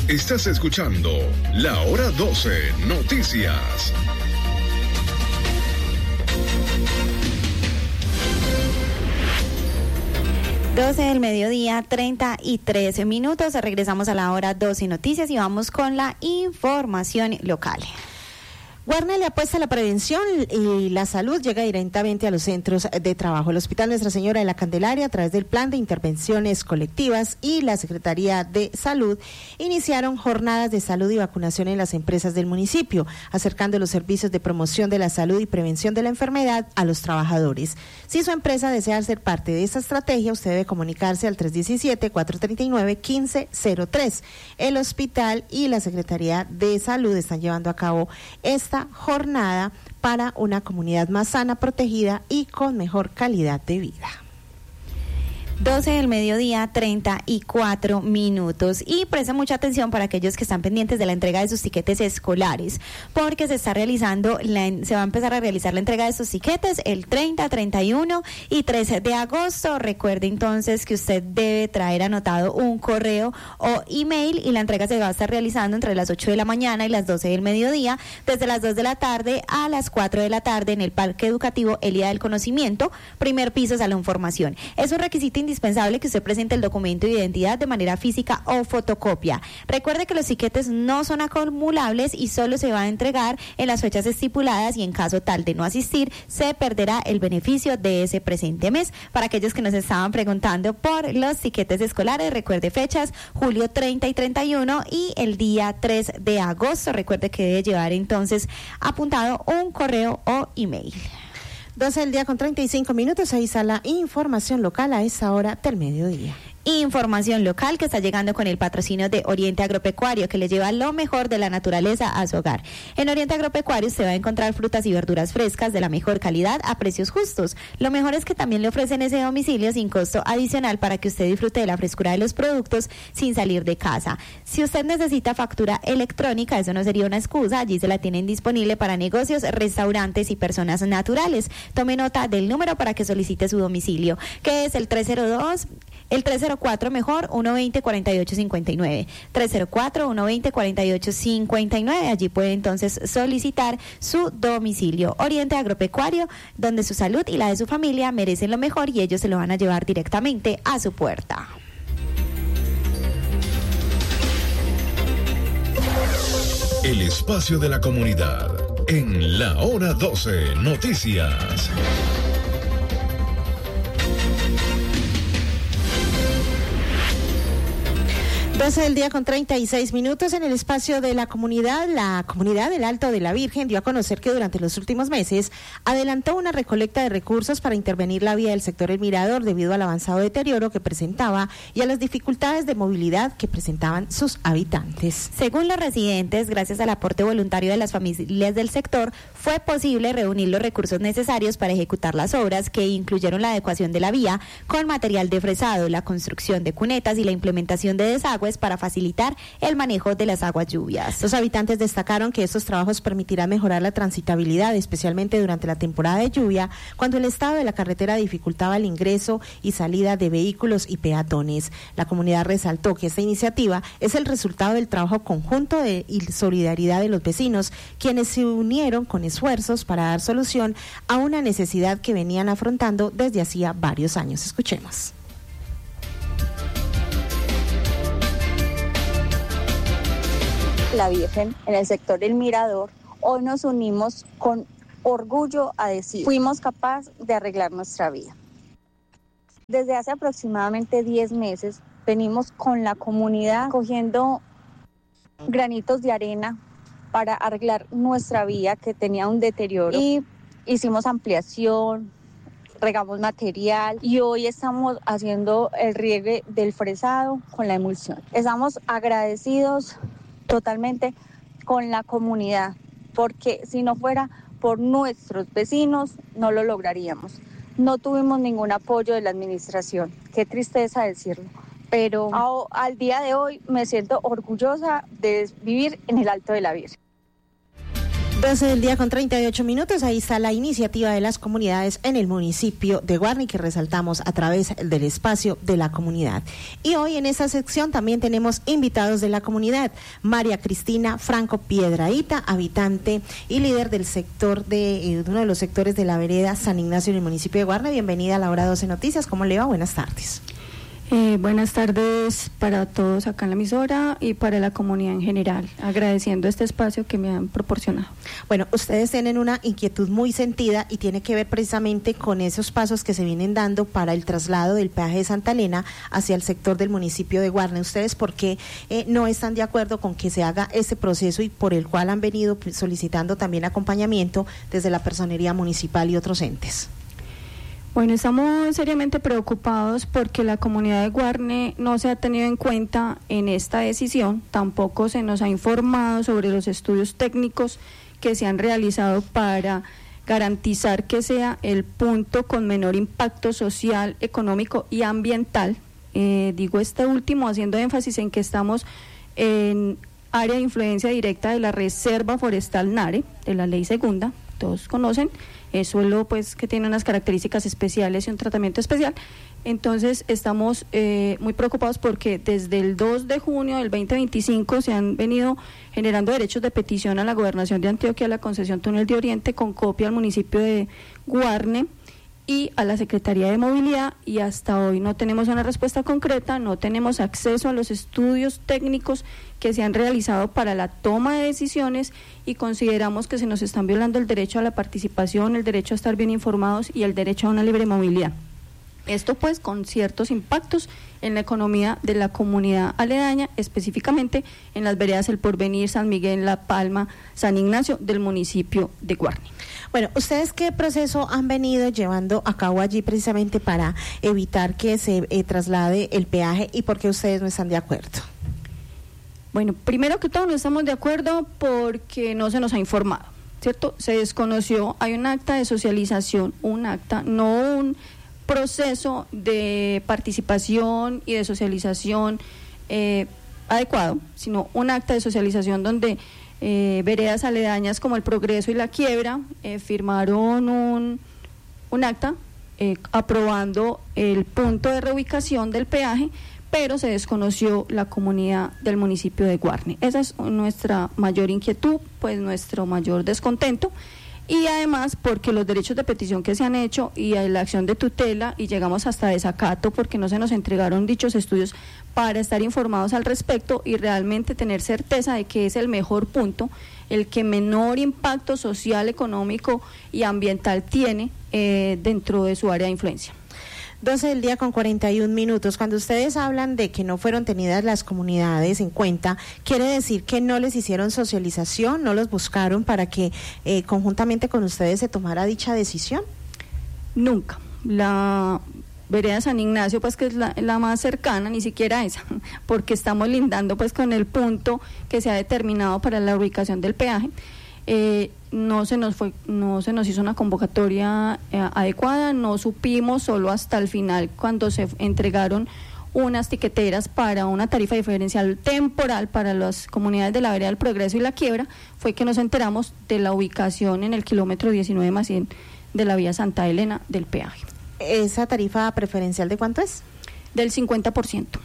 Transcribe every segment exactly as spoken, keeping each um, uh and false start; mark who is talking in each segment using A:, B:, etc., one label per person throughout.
A: Estás escuchando La Hora doce Noticias.
B: doce del mediodía, treinta y tres minutos. Regresamos a La Hora doce Noticias y vamos con la información local.
C: Guarne le apuesta a la prevención y la salud llega directamente a los centros de trabajo. El Hospital Nuestra Señora de la Candelaria, a través del Plan de Intervenciones Colectivas y la Secretaría de Salud, iniciaron jornadas de salud y vacunación en las empresas del municipio, acercando los servicios de promoción de la salud y prevención de la enfermedad a los trabajadores. Si su empresa desea ser parte de esta estrategia, usted debe comunicarse al tres diecisiete, cuatro treinta y nueve, quince cero tres. El hospital y la Secretaría de Salud están llevando a cabo esta jornada para una comunidad más sana, protegida y con mejor calidad de vida.
B: doce del mediodía, treinta y cuatro minutos. Y presta mucha atención para aquellos que están pendientes de la entrega de sus tiquetes escolares, porque se está realizando, la, se va a empezar a realizar la entrega de sus tiquetes el treinta, treinta y uno y trece de agosto. Recuerde entonces que usted debe traer anotado un correo o email, y la entrega se va a estar realizando entre las ocho de la mañana y las doce del mediodía, desde las dos de la tarde a las cuatro de la tarde en el Parque Educativo Elía del Conocimiento, primer piso, Salón Formación. Es un requisito indispensable que usted presente el documento de identidad de manera física o fotocopia. Recuerde que los tiquetes no son acumulables y solo se va a entregar en las fechas estipuladas, y en caso tal de no asistir, se perderá el beneficio de ese presente mes. Para aquellos que nos estaban preguntando por los tiquetes escolares, recuerde fechas: julio treinta y treinta y uno y el día tres de agosto. Recuerde que debe llevar entonces apuntado un correo o email.
C: doce del día con treinta y cinco minutos, ahí está la información local a esa hora del mediodía.
B: Información local que está llegando con el patrocinio de Oriente Agropecuario, que le lleva lo mejor de la naturaleza a su hogar. En Oriente Agropecuario usted va a encontrar frutas y verduras frescas de la mejor calidad a precios justos. Lo mejor es que también le ofrecen ese domicilio sin costo adicional para que usted disfrute de la frescura de los productos sin salir de casa. Si usted necesita factura electrónica, eso no sería una excusa, allí se la tienen disponible para negocios, restaurantes y personas naturales. Tome nota del número para que solicite su domicilio, que es el tres cero dos, el tres cero cuatro mejor, uno veinte, cuarenta y ocho cincuenta y nueve. tres cero cuatro, uno veinte, cuarenta y ocho cincuenta y nueve. Allí puede entonces solicitar su domicilio. Oriente Agropecuario, donde su salud y la de su familia merecen lo mejor, y ellos se lo van a llevar directamente a su puerta.
A: El espacio de la comunidad en La Hora doce Noticias.
C: doce del día con treinta y seis minutos. En el espacio de la comunidad, la comunidad del Alto de la Virgen dio a conocer que durante los últimos meses adelantó una recolecta de recursos para intervenir la vía del sector El Mirador debido al avanzado deterioro que presentaba y a las dificultades de movilidad que presentaban sus habitantes.
B: Según los residentes, gracias al aporte voluntario de las familias del sector, fue posible reunir los recursos necesarios para ejecutar las obras, que incluyeron la adecuación de la vía con material de fresado, la construcción de cunetas y la implementación de desagües para facilitar el manejo de las aguas lluvias.
C: Los habitantes destacaron que estos trabajos permitirán mejorar la transitabilidad, especialmente durante la temporada de lluvia, cuando el estado de la carretera dificultaba el ingreso y salida de vehículos y peatones. La comunidad resaltó que esta iniciativa es el resultado del trabajo conjunto de, y solidaridad de los vecinos, quienes se unieron con esfuerzos para dar solución a una necesidad que venían afrontando desde hacía varios años. Escuchemos.
D: La Virgen en el sector El Mirador, hoy nos unimos con orgullo a decir, fuimos capaces de arreglar nuestra vida. Desde hace aproximadamente diez meses venimos con la comunidad cogiendo granitos de arena para arreglar nuestra vía que tenía un deterioro, y hicimos ampliación, regamos material y hoy estamos haciendo el riegue del fresado con la emulsión. Estamos agradecidos totalmente con la comunidad, porque si no fuera por nuestros vecinos no lo lograríamos. No tuvimos ningún apoyo de la administración, qué tristeza decirlo, pero a, al día de hoy me siento orgullosa de vivir en el Alto de la Virgen.
C: doce del día con treinta y ocho minutos, ahí está la iniciativa de las comunidades en el municipio de Guarne que resaltamos a través del espacio de la comunidad. Y hoy en esta sección también tenemos invitados de la comunidad, María Cristina Franco Piedrahita, habitante y líder del sector de, eh, uno de los sectores de la vereda San Ignacio en el municipio de Guarne. Bienvenida a la hora doce Noticias, ¿cómo le va? Buenas tardes.
E: Eh, buenas tardes para todos acá en la emisora y para la comunidad en general, agradeciendo este espacio que me han proporcionado.
C: Bueno, ustedes tienen una inquietud muy sentida y tiene que ver precisamente con esos pasos que se vienen dando para el traslado del peaje de Santa Elena hacia el sector del municipio de Guarne. ¿Ustedes por qué eh, no están de acuerdo con que se haga ese proceso y por el cual han venido solicitando también acompañamiento desde la personería municipal y otros entes?
E: Bueno, estamos seriamente preocupados porque la comunidad de Guarne no se ha tenido en cuenta en esta decisión, tampoco se nos ha informado sobre los estudios técnicos que se han realizado para garantizar que sea el punto con menor impacto social, económico y ambiental. Eh, digo este último haciendo énfasis en que estamos en área de influencia directa de la Reserva Forestal Nare, de la Ley Segunda, todos conocen. Es suelo pues que tiene unas características especiales y un tratamiento especial. Entonces estamos eh, muy preocupados porque desde el dos de junio del veinte veinticinco se han venido generando derechos de petición a la Gobernación de Antioquia, a la concesión Túnel de Oriente, con copia al municipio de Guarne y a la Secretaría de Movilidad, y hasta hoy no tenemos una respuesta concreta, no tenemos acceso a los estudios técnicos que se han realizado para la toma de decisiones, y consideramos que se nos están violando el derecho a la participación, el derecho a estar bien informados y el derecho a una libre movilidad. Esto pues con ciertos impactos en la economía de la comunidad aledaña, específicamente en las veredas El Porvenir, San Miguel, La Palma, San Ignacio del municipio de Guarne.
C: Bueno, ¿ustedes qué proceso han venido llevando a cabo allí precisamente para evitar que se eh, traslade el peaje y por qué ustedes no están de acuerdo?
E: Bueno, primero que todo no estamos de acuerdo porque no se nos ha informado, ¿cierto? Se desconoció, hay un acta de socialización, un acta, no un proceso de participación y de socialización eh, adecuado, sino un acta de socialización donde eh, veredas aledañas como El Progreso y La Quiebra eh, firmaron un, un acta eh, aprobando el punto de reubicación del peaje, pero se desconoció la comunidad del municipio de Guarne. Esa es nuestra mayor inquietud, pues nuestro mayor descontento. Y además porque los derechos de petición que se han hecho y la acción de tutela, y llegamos hasta desacato porque no se nos entregaron dichos estudios para estar informados al respecto y realmente tener certeza de que es el mejor punto, el que menor impacto social, económico y ambiental tiene eh, dentro de su área de influencia.
C: doce del día con cuarenta y un minutos. Cuando ustedes hablan de que no fueron tenidas las comunidades en cuenta, ¿quiere decir que no les hicieron socialización, no los buscaron para que eh, conjuntamente con ustedes se tomara dicha decisión?
E: Nunca. La vereda San Ignacio, pues que es la, la más cercana, ni siquiera esa, porque estamos lindando pues con el punto que se ha determinado para la ubicación del peaje. Eh, no se nos fue, no se nos hizo una convocatoria eh, adecuada, no supimos solo hasta el final cuando se entregaron unas tiqueteras para una tarifa diferencial temporal para las comunidades de la vereda del Progreso y La Quiebra, fue que nos enteramos de la ubicación en el kilómetro diecinueve más cien de la vía Santa Elena del peaje.
C: ¿Esa tarifa preferencial de cuánto es?
E: Del cincuenta por ciento.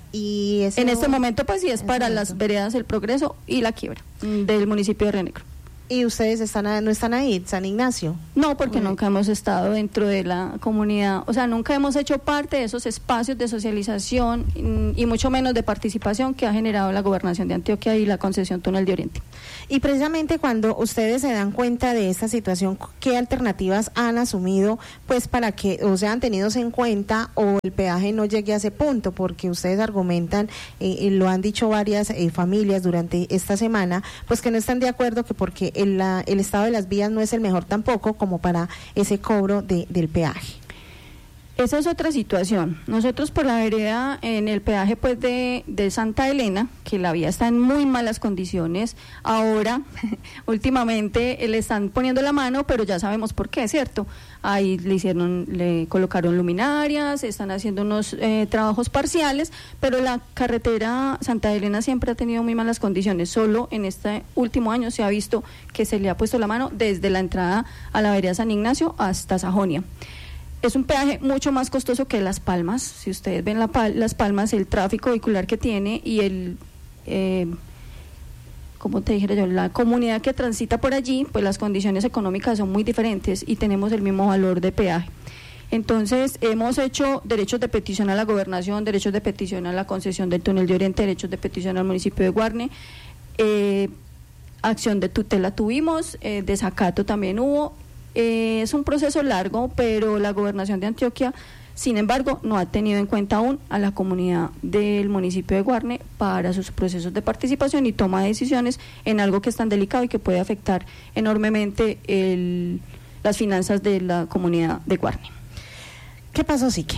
C: Y eso,
E: en este momento pues sí es para
C: momento.
E: las veredas El Progreso y La Quiebra del municipio de Río Negro.
C: ¿Y ustedes están a, no están ahí, San Ignacio?
E: No, porque
C: Uy.
E: nunca hemos estado dentro de la comunidad, o sea, nunca hemos hecho parte de esos espacios de socialización y mucho menos de participación que ha generado la Gobernación de Antioquia y la concesión Túnel de Oriente.
C: Y precisamente cuando ustedes se dan cuenta de esta situación, ¿qué alternativas han asumido pues para que o sean tenidos en cuenta o el peaje no llegue a ese punto? Porque ustedes argumentan, eh, y lo han dicho varias eh, familias durante esta semana, pues que no están de acuerdo que porque el, la, el estado de las vías no es el mejor tampoco como para ese cobro de, del peaje.
E: Esa es otra situación. Nosotros por la vereda, en el peaje pues de, de Santa Elena, que la vía está en muy malas condiciones, ahora, últimamente, le están poniendo la mano, pero ya sabemos por qué, ¿cierto? Ahí le hicieron, le colocaron luminarias, están haciendo unos eh, trabajos parciales, pero la carretera Santa Elena siempre ha tenido muy malas condiciones. Solo en este último año se ha visto que se le ha puesto la mano desde la entrada a la vereda San Ignacio hasta Sajonia. Es un peaje mucho más costoso que Las Palmas. Si ustedes ven la pal- Las Palmas, el tráfico vehicular que tiene y el, eh, como te dijera yo, la comunidad que transita por allí, pues las condiciones económicas son muy diferentes y tenemos el mismo valor de peaje. Entonces, hemos hecho derechos de petición a la gobernación, derechos de petición a la concesión del túnel de Oriente, derechos de petición al municipio de Guarne, eh, acción de tutela tuvimos, eh, desacato también hubo. Eh, es un proceso largo, pero la gobernación de Antioquia, sin embargo, no ha tenido en cuenta aún a la comunidad del municipio de Guarne para sus procesos de participación y toma de decisiones en algo que es tan delicado y que puede afectar enormemente el, las finanzas de la comunidad de Guarne.
C: ¿Qué pasó, Sique?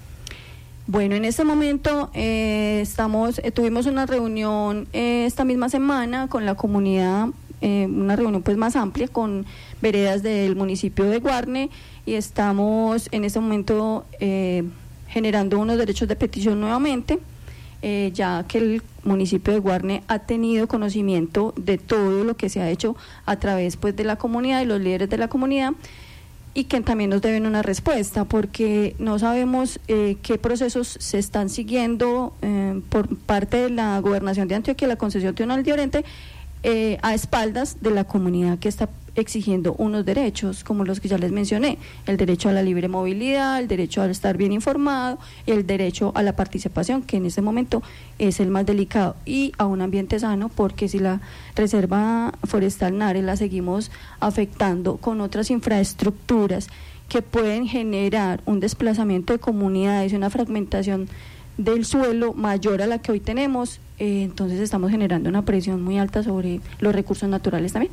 E: Bueno, en este momento eh, estamos, eh, tuvimos una reunión eh, esta misma semana con la comunidad, eh, una reunión pues más amplia con veredas del municipio de Guarne, y estamos en este momento eh, generando unos derechos de petición nuevamente, eh, ya que el municipio de Guarne ha tenido conocimiento de todo lo que se ha hecho a través pues de la comunidad y los líderes de la comunidad, y que también nos deben una respuesta, porque no sabemos eh, qué procesos se están siguiendo eh, por parte de la gobernación de Antioquia, la concesión túnel de Oriente, eh, a espaldas de la comunidad que está exigiendo unos derechos, como los que ya les mencioné: el derecho a la libre movilidad, el derecho a estar bien informado, el derecho a la participación, que en este momento es el más delicado, y a un ambiente sano, porque si la reserva forestal Nares la seguimos afectando con otras infraestructuras que pueden generar un desplazamiento de comunidades y una fragmentación del suelo mayor a la que hoy tenemos, eh, entonces estamos generando una presión muy alta sobre los recursos naturales también.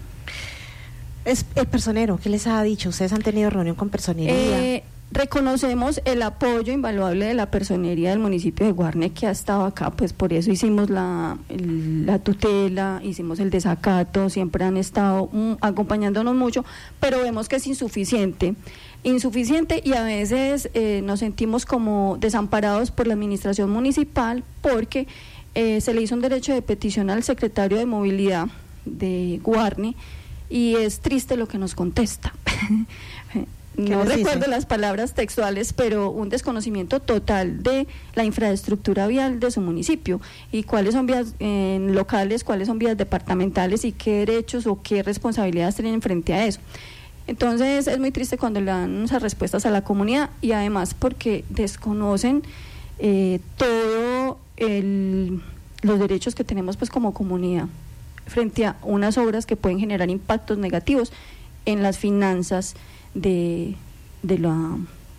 C: Es el personero, ¿qué les ha dicho? ¿Ustedes han tenido reunión con personería?
E: Eh, reconocemos el apoyo invaluable de la personería del municipio de Guarne, que ha estado acá, pues por eso hicimos la, el, la tutela, hicimos el desacato, siempre han estado um, acompañándonos mucho, pero vemos que es insuficiente, insuficiente y a veces eh, nos sentimos como desamparados por la administración municipal, porque eh, se le hizo un derecho de petición al secretario de Movilidad de Guarne, y es triste lo que nos contesta. No recuerdo dice? las palabras textuales, pero un desconocimiento total de la infraestructura vial de su municipio y cuáles son vías eh, locales, cuáles son vías departamentales y qué derechos o qué responsabilidades tienen frente a eso. Entonces es muy triste cuando le dan esas respuestas a la comunidad, y además porque desconocen eh, todo el, los derechos que tenemos pues como comunidad frente a unas obras que pueden generar impactos negativos en las finanzas de, de, la,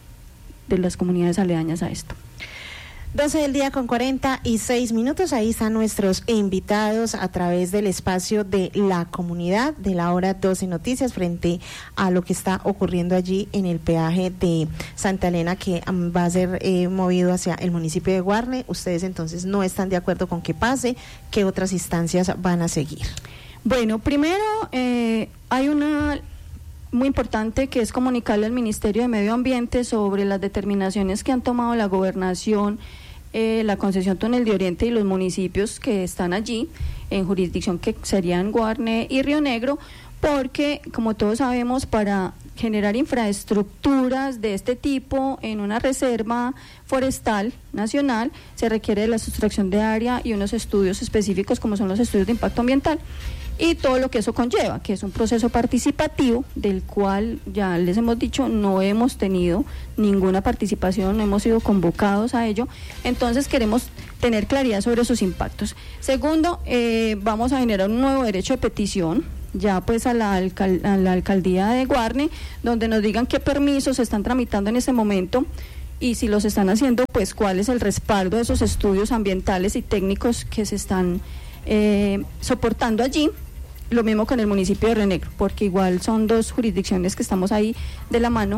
E: de las comunidades aledañas a esto.
C: doce del día con cuarenta y seis minutos, ahí están nuestros invitados a través del espacio de la comunidad de la hora doce Noticias frente a lo que está ocurriendo allí en el peaje de Santa Elena, que um, va a ser eh, movido hacia el municipio de Guarne. Ustedes entonces no están de acuerdo con que pase, ¿qué otras instancias van a seguir?
E: Bueno, primero eh, hay una muy importante que es comunicarle al Ministerio de Medio Ambiente sobre las determinaciones que han tomado la gobernación, eh, la concesión túnel de Oriente y los municipios que están allí en jurisdicción, que serían Guarne y Río Negro, porque como todos sabemos, para generar infraestructuras de este tipo en una reserva forestal nacional se requiere de la sustracción de área y unos estudios específicos como son los estudios de impacto ambiental y todo lo que eso conlleva, que es un proceso participativo del cual ya les hemos dicho no hemos tenido ninguna participación, no hemos sido convocados a ello. Entonces queremos tener claridad sobre sus impactos. Segundo, eh, vamos a generar un nuevo derecho de petición ya pues a la, alcal- a la alcaldía de Guarne, donde nos digan qué permisos se están tramitando en ese momento y si los están haciendo, pues cuál es el respaldo de esos estudios ambientales y técnicos que se están eh, soportando allí. Lo mismo con el municipio de Río Negro, porque igual son dos jurisdicciones que estamos ahí de la mano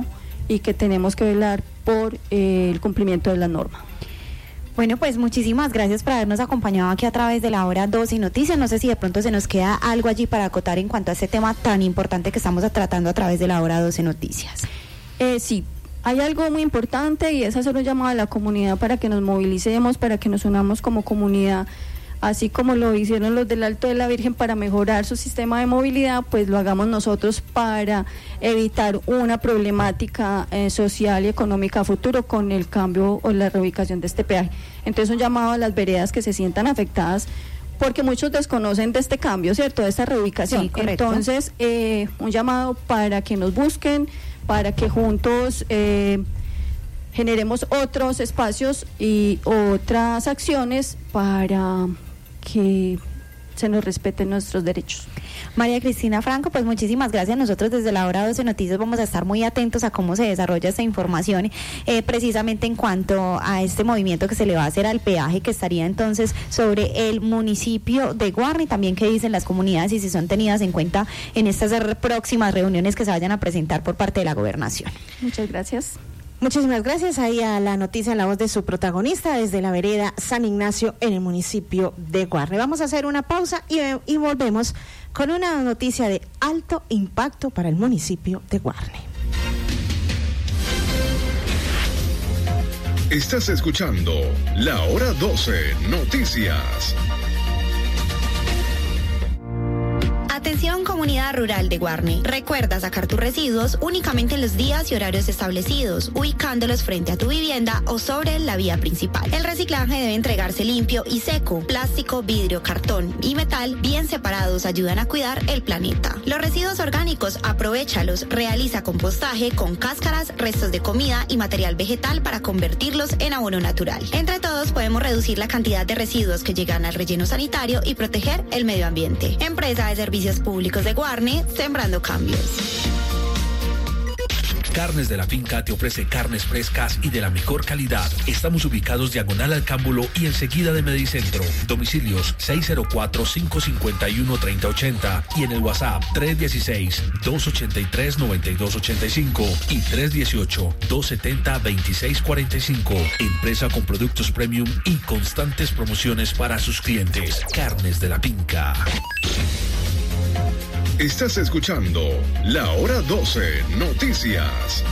E: y que tenemos que velar por eh, el cumplimiento de la norma.
B: Bueno, pues muchísimas gracias por habernos acompañado aquí a través de la hora doce Noticias. No sé si de pronto se nos queda algo allí para acotar en cuanto a este tema tan importante que estamos tratando a través de la hora doce Noticias.
E: Eh, sí, hay algo muy importante y es hacer un llamado a la comunidad para que nos movilicemos, para que nos unamos como comunidad, así como lo hicieron los del Alto de la Virgen para mejorar su sistema de movilidad, pues lo hagamos nosotros para evitar una problemática eh, social y económica a futuro con el cambio o la reubicación de este peaje. Entonces un llamado a las veredas que se sientan afectadas, porque muchos desconocen de este cambio, ¿cierto?, de esta reubicación.
B: Sí, correcto.
E: Entonces, eh, un llamado para que nos busquen, para que juntos eh, generemos otros espacios y otras acciones para que se nos respeten nuestros derechos.
B: María Cristina Franco, pues muchísimas gracias. Nosotros desde la hora doce Noticias vamos a estar muy atentos a cómo se desarrolla esta información, eh, precisamente en cuanto a este movimiento que se le va a hacer al peaje, que estaría entonces sobre el municipio de Guarne, y también qué dicen las comunidades y si son tenidas en cuenta en estas próximas reuniones que se vayan a presentar por parte de la gobernación.
E: Muchas gracias.
C: Muchísimas gracias. Ahí a la noticia en la voz de su protagonista desde la vereda San Ignacio en el municipio de Guarne. Vamos a hacer una pausa y, y volvemos con una noticia de alto impacto para el municipio de Guarne.
A: Estás escuchando La Hora doce Noticias.
F: Atención comunidad rural de Guarne. Recuerda sacar tus residuos únicamente en los días y horarios establecidos, ubicándolos frente a tu vivienda o sobre la vía principal. El reciclaje debe entregarse limpio y seco. Plástico, vidrio, cartón y metal bien separados ayudan a cuidar el planeta. Los residuos orgánicos, aprovéchalos. Realiza compostaje con cáscaras, restos de comida y material vegetal para convertirlos en abono natural. Entre todos podemos reducir la cantidad de residuos que llegan al relleno sanitario y proteger el medio ambiente. Empresa de Servicios Públicos de Guarne, sembrando cambios.
G: Carnes de la Finca te ofrece carnes frescas y de la mejor calidad. Estamos ubicados diagonal al Cámbulo y enseguida de Medicentro. Domicilios seis cero cuatro, cinco cinco uno, tres cero ocho cero y en el WhatsApp tres uno seis, dos ocho tres, nueve dos ocho cinco y tres uno ocho, dos siete cero, dos seis cuatro cinco. Empresa con productos premium y constantes promociones para sus clientes. Carnes de la Finca.
A: Estás escuchando La Hora doce Noticias.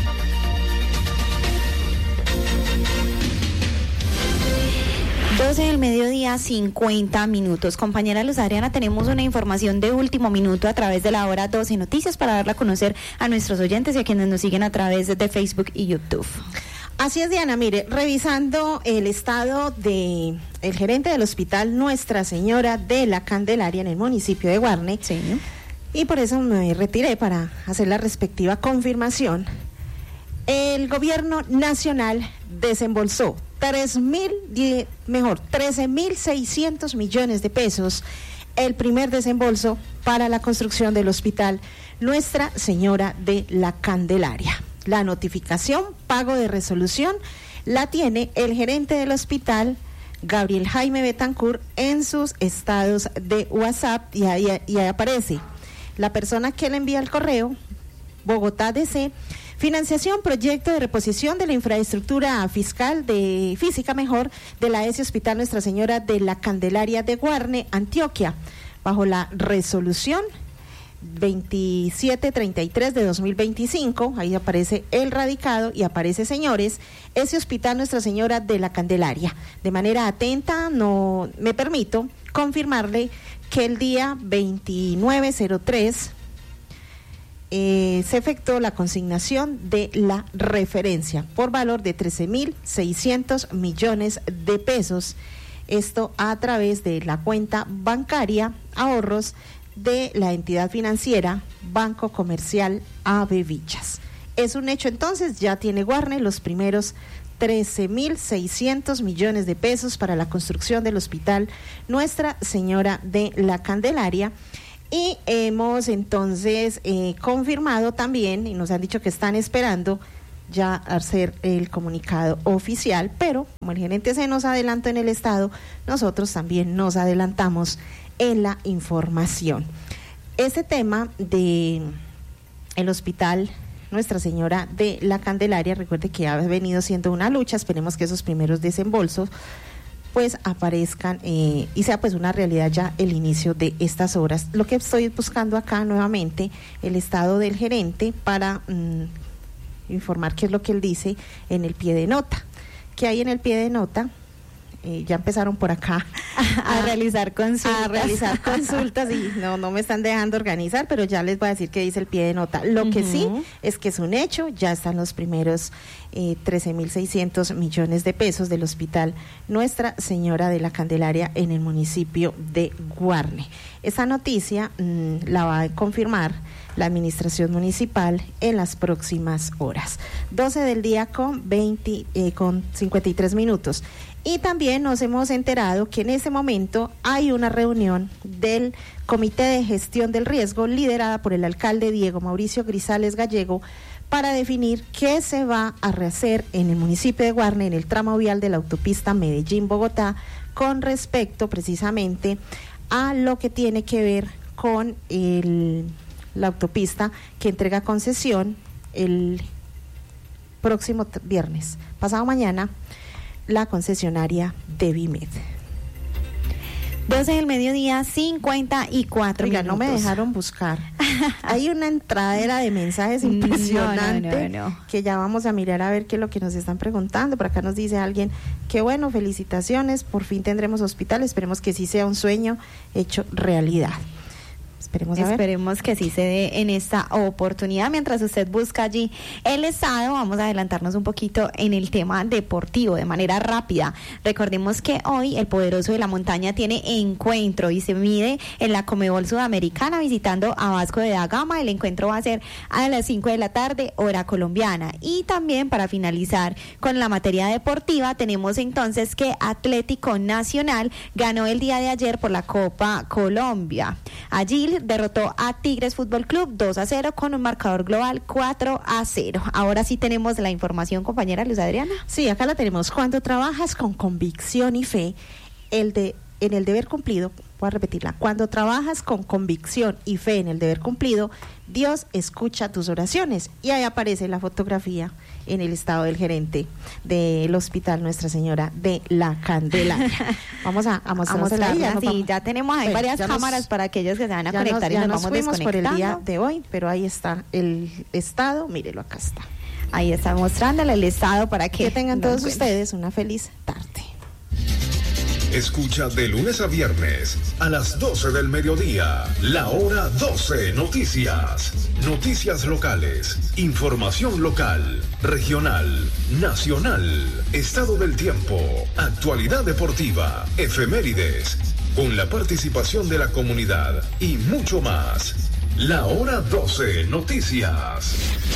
B: doce del mediodía, cincuenta minutos. Compañera Luz Adriana, tenemos una información de último minuto a través de la Hora doce Noticias para darla a conocer a nuestros oyentes y a quienes nos siguen a través de Facebook y YouTube.
C: Así es, Diana. Mire, revisando el estado de el gerente del hospital Nuestra Señora de la Candelaria en el municipio de Guarne,
B: sí,
C: y por eso me retiré para hacer la respectiva confirmación. El gobierno nacional desembolsó tres mil, mejor, trece mil seiscientos millones de pesos, el primer desembolso para la construcción del hospital Nuestra Señora de la Candelaria. La notificación, pago de resolución, la tiene el gerente del hospital, Gabriel Jaime Betancourt, en sus estados de WhatsApp, y ahí, y ahí aparece la persona que le envía el correo, Bogotá D C, financiación, proyecto de reposición de la infraestructura fiscal de física mejor de la E S I Hospital Nuestra Señora de la Candelaria de Guarne, Antioquia, bajo la resolución veintisiete treinta y tres de dos mil veinticinco, ahí aparece el radicado y aparece, señores, ese Hospital Nuestra Señora de la Candelaria. De manera atenta, no me permito confirmarle que el día veintinueve cero tres eh, se efectuó la consignación de la referencia por valor de trece mil seiscientos millones de pesos, esto a través de la cuenta bancaria ahorros de la entidad financiera Banco Comercial Avevillas. Es un hecho, entonces, ya tiene Guarne los primeros trece mil seiscientos millones de pesos para la construcción del hospital Nuestra Señora de la Candelaria, y hemos entonces eh, confirmado también, y nos han dicho que están esperando ya hacer el comunicado oficial, pero como el gerente se nos adelantó en el estado, nosotros también nos adelantamos en la información. Ese tema de el hospital Nuestra Señora de la Candelaria. Recuerde que ha venido siendo una lucha, esperemos que esos primeros desembolsos pues aparezcan eh, y sea pues una realidad ya el inicio de estas obras. Lo que estoy buscando acá nuevamente, el estado del gerente para mmm, informar qué es lo que él dice en el pie de nota. ¿Qué hay en el pie de nota? Eh, ya empezaron por acá
B: a, a realizar consultas.
C: A realizar consultas y no, no me están dejando organizar, pero ya les voy a decir qué dice el pie de nota. Lo uh-huh. que sí es que es un hecho, ya están los primeros eh, trece mil seiscientos millones de pesos del Hospital Nuestra Señora de la Candelaria en el municipio de Guarne. Esa noticia mmm, la va a confirmar la administración municipal en las próximas horas. doce del día con, veinte, eh, con cincuenta y tres minutos. Y también nos hemos enterado que en ese momento hay una reunión del Comité de Gestión del Riesgo liderada por el alcalde Diego Mauricio Grisales Gallego para definir qué se va a rehacer en el municipio de Guarne, en el tramo vial de la autopista Medellín-Bogotá, con respecto precisamente a lo que tiene que ver con el, la autopista que entrega concesión el próximo t- viernes, pasado mañana, la concesionaria de Vimed.
B: doce del mediodía, cincuenta y cuatro
C: Oiga,
B: minutos.
C: no me dejaron buscar. Hay una entradera de mensajes impresionante
B: no, no, no, no.
C: que ya vamos a mirar a ver qué es lo que nos están preguntando. Por acá nos dice alguien, qué bueno, felicitaciones, por fin tendremos hospital, esperemos que sí sea un sueño hecho realidad. Esperemos, a ver.
B: Esperemos que sí se dé en esta oportunidad. Mientras usted busca allí el estado, vamos a adelantarnos un poquito en el tema deportivo de manera rápida. Recordemos que hoy el Poderoso de la Montaña tiene encuentro y se mide en la Comebol Sudamericana visitando a Vasco de da Gama. El encuentro va a ser a las cinco de la tarde, hora colombiana. Y también para finalizar con la materia deportiva, tenemos entonces que Atlético Nacional ganó el día de ayer por la Copa Colombia. Allí derrotó a Tigres Fútbol Club dos a cero con un marcador global cuatro a cero. Ahora sí tenemos la información, compañera Luz Adriana.
C: Sí, acá la tenemos. Cuando trabajas con convicción y fe, el de en el deber cumplido, voy a repetirla, cuando trabajas con convicción y fe en el deber cumplido, Dios escucha tus oraciones. Y ahí aparece la fotografía en el estado del gerente del Hospital Nuestra Señora de la Candelaria. Vamos a, a mostrarla.
B: Ya,
C: ya,
B: sí,
C: vamos,
B: ya tenemos ahí
C: bueno,
B: varias cámaras
C: nos,
B: para aquellos que se van a
C: ya
B: conectar
C: nos,
B: y
C: ya
B: nos,
C: nos
B: vamos
C: fuimos por el
B: desconectando.
C: día de hoy, pero ahí está el estado, mírelo, acá está.
B: Ahí está mostrándole el estado para que,
C: que tengan
B: no
C: todos
B: encuentren.
C: ustedes una feliz tarde.
A: Escucha de lunes a viernes a las doce del mediodía, la hora doce Noticias. Noticias locales, información local, regional, nacional, estado del tiempo, actualidad deportiva, efemérides, con la participación de la comunidad y mucho más. La hora doce Noticias.